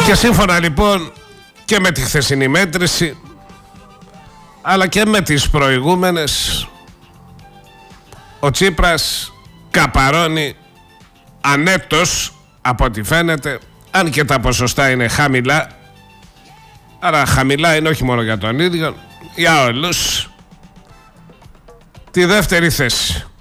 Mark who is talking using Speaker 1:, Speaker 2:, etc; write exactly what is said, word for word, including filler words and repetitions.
Speaker 1: Και σύμφωνα λοιπόν και με τη χθεσινή μέτρηση, αλλά και με τις προηγούμενες, ο Τσίπρας καπαρώνει ανέτος από ό,τι φαίνεται, αν και τα ποσοστά είναι χαμηλά. Άρα χαμηλά είναι όχι μόνο για τον ίδιο, για όλους, τη δεύτερη θέση.